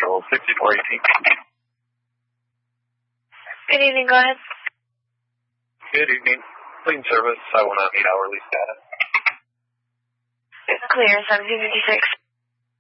Central 6418. Good evening, go ahead. Good evening. Clean service. I want to meet hourly status. It's clear, 1756.